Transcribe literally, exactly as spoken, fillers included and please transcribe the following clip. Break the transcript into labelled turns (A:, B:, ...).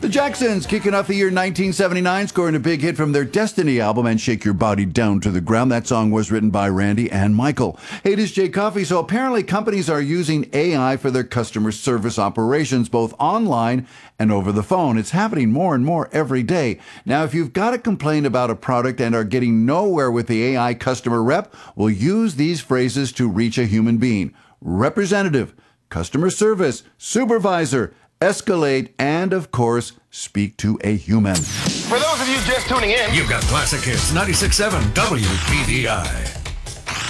A: The Jacksons kicking off the year nineteen seventy-nine, scoring a big hit from their Destiny album and Shake Your Body Down to the Ground. That song was written by Randy and Michael. Hey, this is Jay Coffey. So apparently companies are using A I for their customer service operations, both online and over the phone. It's happening more and more every day. Now, if you've got a complaint about a product and are getting nowhere with the A I customer rep, we'll use these phrases to reach a human being. Representative, customer service, supervisor, escalate, and, of course, speak to a human.
B: For those of you just tuning in,
C: you've got Classic Hits ninety-six point seven W P D I.